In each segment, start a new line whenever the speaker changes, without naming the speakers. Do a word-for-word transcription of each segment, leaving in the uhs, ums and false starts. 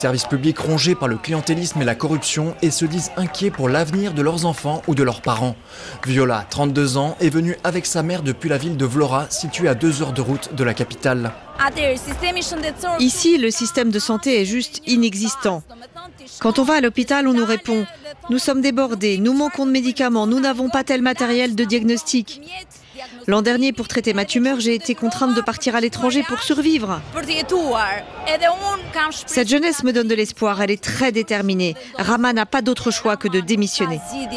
Services publics rongés par le clientélisme et la corruption et se disent inquiets pour l'avenir de leurs enfants ou de leurs parents. Viola, trente-deux ans, est venue avec sa mère depuis la ville de Vlora, située à deux heures de route de la capitale.
Ici, le système de santé est juste inexistant. Quand on va à l'hôpital, on nous répond « Nous sommes débordés, nous manquons de médicaments, nous n'avons pas tel matériel de diagnostic ». L'an dernier, pour traiter ma tumeur, j'ai été contrainte de partir à l'étranger pour survivre. Cette jeunesse me donne de l'espoir, elle est très déterminée. Rama n'a pas d'autre choix que de démissionner.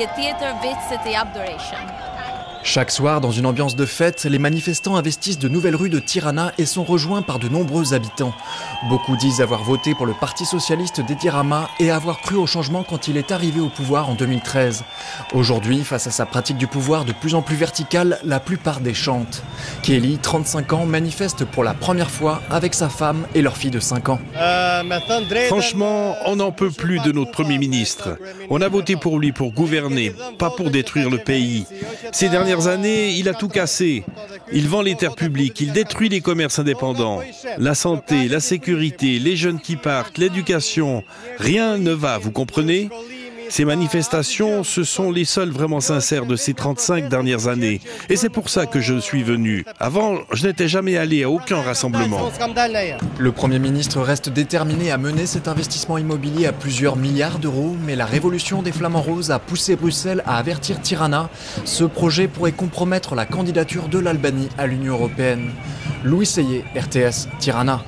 Chaque soir, dans une ambiance de fête, les manifestants investissent de nouvelles rues de Tirana et sont rejoints par de nombreux habitants. Beaucoup disent avoir voté pour le Parti socialiste d'Edi Rama et avoir cru au changement quand il est arrivé au pouvoir en deux mille treize. Aujourd'hui, face à sa pratique du pouvoir de plus en plus verticale, la plupart déchantent. Kelly, trente-cinq ans, manifeste pour la première fois avec sa femme et leur fille de cinq ans.
Franchement, on n'en peut plus de notre Premier ministre. On a voté pour lui pour gouverner, pas pour détruire le pays. Ces dernières années, il a tout cassé. Il vend les terres publiques, il détruit les commerces indépendants. La santé, la sécurité, les jeunes qui partent, l'éducation, rien ne va, vous comprenez ? Ces manifestations, ce sont les seules vraiment sincères de ces trente-cinq dernières années. Et c'est pour ça que je suis venu. Avant, je n'étais jamais allé à aucun rassemblement.
Le Premier ministre reste déterminé à mener cet investissement immobilier à plusieurs milliards d'euros, mais la révolution des Flamands Roses a poussé Bruxelles à avertir Tirana. Ce projet pourrait compromettre la candidature de l'Albanie à l'Union européenne. Louis Seyé, R T S, Tirana.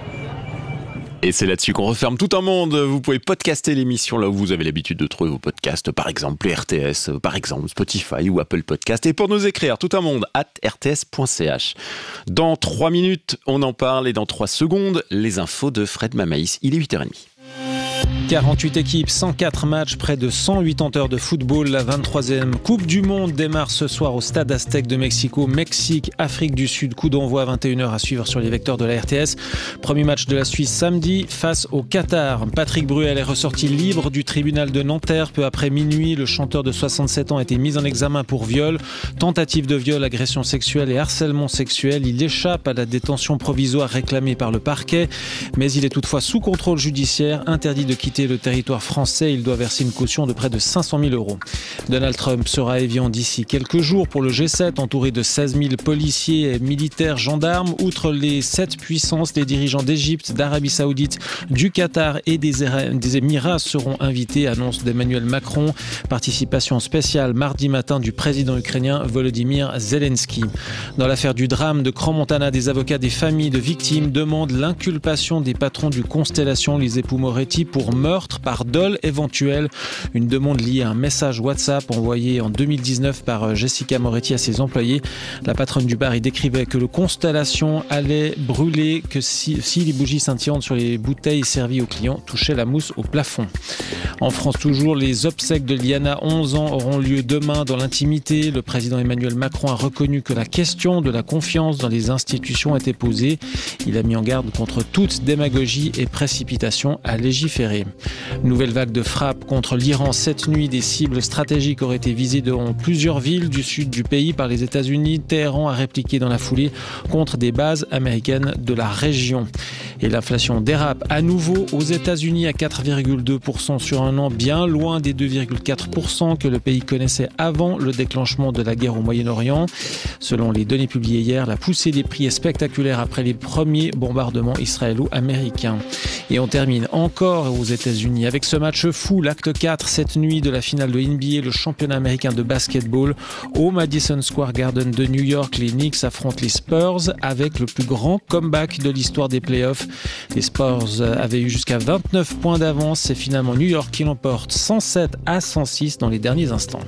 Et c'est là-dessus qu'on referme tout un monde. Vous pouvez podcaster l'émission là où vous avez l'habitude de trouver vos podcasts, par exemple R T S, par exemple Spotify ou Apple Podcast. Et pour nous écrire, tout un monde, at r t s point c h. Dans trois minutes, on en parle et dans trois secondes, les infos de Fred Mamaïs. Il est huit heures trente.
quarante-huit équipes, cent quatre matchs, près de cent quatre-vingts heures de football. La vingt-troisième Coupe du Monde démarre ce soir au Stade Aztec de Mexico. Mexique, Afrique du Sud, coup d'envoi à vingt et une heures à suivre sur les vecteurs de la R T S. Premier match de la Suisse samedi face au Qatar. Patrick Bruel est ressorti libre du tribunal de Nanterre peu après minuit. Le chanteur de soixante-sept ans a été mis en examen pour viol, tentative de viol, agression sexuelle et harcèlement sexuel. Il échappe à la détention provisoire réclamée par le parquet, mais il est toutefois sous contrôle judiciaire, interdit de quitter le territoire français. Il doit verser une caution de près de cinq cent mille euros. Donald Trump sera à Évian d'ici quelques jours pour le G sept, entouré de seize mille policiers, militaires, gendarmes. Outre les sept puissances, les dirigeants d'Égypte, d'Arabie Saoudite, du Qatar et des, des Émirats seront invités, annonce d'Emmanuel Macron. Participation spéciale mardi matin du président ukrainien Volodymyr Zelensky. Dans l'affaire du drame de Crans-Montana, des avocats des familles de victimes demandent l'inculpation des patrons du Constellation, les époux Moretti, pour meurtre par dol éventuel. Une demande liée à un message WhatsApp envoyé en deux mille dix-neuf par Jessica Moretti à ses employés. La patronne du bar y décrivait que le Constellation allait brûler que si, si les bougies scintillantes sur les bouteilles servies aux clients touchaient la mousse au plafond. En France toujours, les obsèques de Liana, onze ans, auront lieu demain dans l'intimité. Le président Emmanuel Macron a reconnu que la question de la confiance dans les institutions était posée. Il a mis en garde contre toute démagogie et précipitation à légiférer. Nouvelle vague de frappe contre l'Iran cette nuit. Des cibles stratégiques auraient été visées dans plusieurs villes du sud du pays par les États-Unis. Téhéran a répliqué dans la foulée contre des bases américaines de la région. Et l'inflation dérape à nouveau aux États-Unis à quatre virgule deux pour cent sur un an, bien loin des deux virgule quatre pour cent que le pays connaissait avant le déclenchement de la guerre au Moyen-Orient. Selon les données publiées hier, la poussée des prix est spectaculaire après les premiers bombardements israélo-américains. Et on termine encore aux États-Unis avec ce match fou, l'acte quatre cette nuit de la finale de N B A, le championnat américain de basketball. Au Madison Square Garden de New York, les Knicks affrontent les Spurs avec le plus grand comeback de l'histoire des playoffs. Les Spurs avaient eu jusqu'à vingt-neuf points d'avance. C'est finalement New York qui l'emporte cent sept à cent six dans les derniers instants.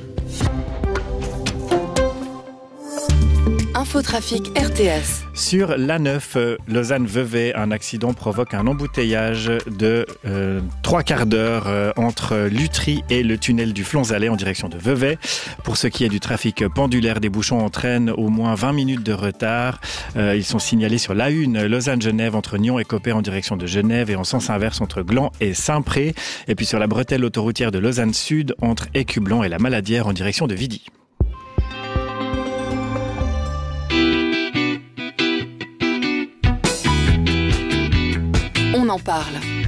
Infotrafic R T S.
Sur l'A neuf, Lausanne-Vevey, un accident provoque un embouteillage de euh, trois quarts d'heure euh, entre Lutry et le tunnel du Flonzalet en direction de Vevey. Pour ce qui est du trafic pendulaire, des bouchons entraînent au moins vingt minutes de retard. Euh, ils sont signalés sur l'A un, Lausanne-Genève entre Nyon et Coppet en direction de Genève et en sens inverse entre Gland et Saint-Pré. Et puis sur la bretelle autoroutière de Lausanne-Sud entre Écublon et la Maladière en direction de Vidy.
On en parle.